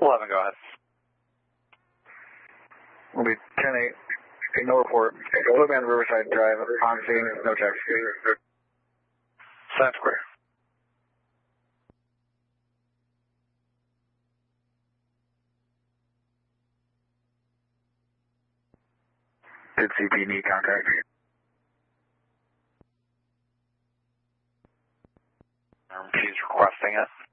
11, go ahead. Will be 10-8. No report. Put me on Riverside Drive. On scene. No text. Sign square. Did CP need contact? He's requesting it.